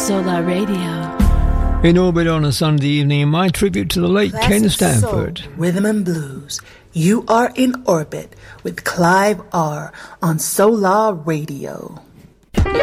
Solar Radio. In orbit on a Sunday evening, my tribute to the late Ken Stanford. Soul, rhythm and blues. You are in orbit with Clive R on Solar Radio.